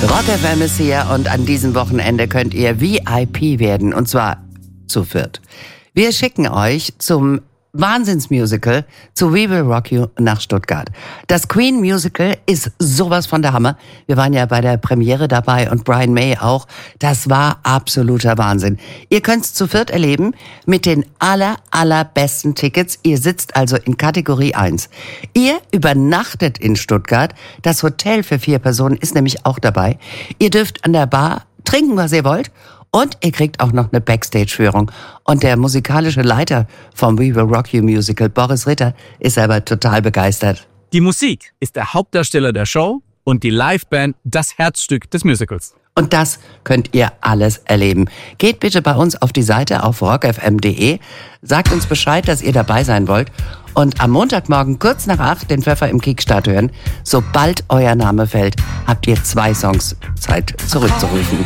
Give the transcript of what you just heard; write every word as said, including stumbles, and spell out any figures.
Rock F M ist hier und an diesem Wochenende könnt ihr V I P werden, und zwar zu viert. Wir schicken euch zum Wahnsinnsmusical zu We Will Rock You nach Stuttgart. Das Queen Musical ist sowas von der Hammer. Wir waren ja bei der Premiere dabei und Brian May auch. Das war absoluter Wahnsinn. Ihr könnt's zu viert erleben mit den aller, allerbesten Tickets. Ihr sitzt also in Kategorie eins. Ihr übernachtet in Stuttgart. Das Hotel für vier Personen ist nämlich auch dabei. Ihr dürft an der Bar trinken, was ihr wollt. Und ihr kriegt auch noch eine Backstage-Führung. Und der musikalische Leiter vom We Will Rock You Musical, Boris Ritter, ist aber total begeistert. Die Musik ist der Hauptdarsteller der Show und die Liveband das Herzstück des Musicals. Und das könnt ihr alles erleben. Geht bitte bei uns auf die Seite auf rock f m punkt d e, sagt uns Bescheid, dass ihr dabei sein wollt. Und am Montagmorgen kurz nach acht den Pfeffer im Kickstart hören. Sobald euer Name fällt, habt ihr zwei Songs Zeit zurückzurufen.